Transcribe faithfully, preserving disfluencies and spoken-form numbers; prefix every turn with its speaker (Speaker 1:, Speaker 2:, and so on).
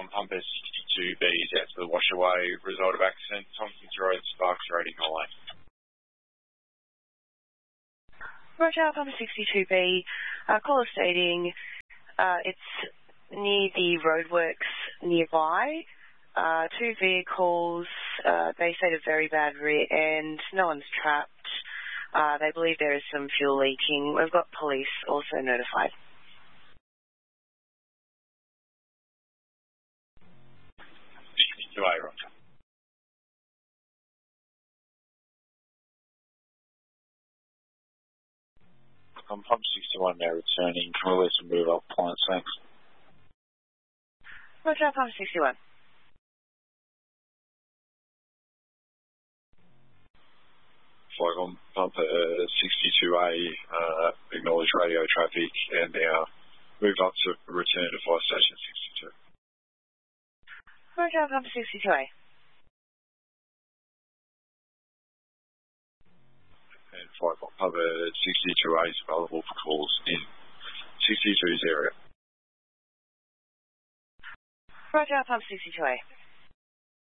Speaker 1: on Pumper sixty-two B is out to the Washaway. Result of accident, Thompson's Road, Sparks Rating Hollow.
Speaker 2: Roger, Pumper sixty-two B. Uh, caller stating uh, it's near the roadworks nearby. Uh, two vehicles, uh, they say a very bad rear end. No one's trapped. Uh, they believe there is some fuel leaking. We've got police also notified.
Speaker 1: sixty-two A, Roger. I'm Pump sixty-one now returning. Can we let some move up points, thanks.
Speaker 2: Roger, Pump sixty-one.
Speaker 1: Flag on Pump uh, sixty-two A, uh, acknowledge radio traffic, and now move up to return to Fire Station sixty-two.
Speaker 2: Roger, Pump sixty-two A.
Speaker 1: And flag on Pump sixty-two A is available for calls in sixty-two's area.
Speaker 2: Roger, Pump sixty-two A.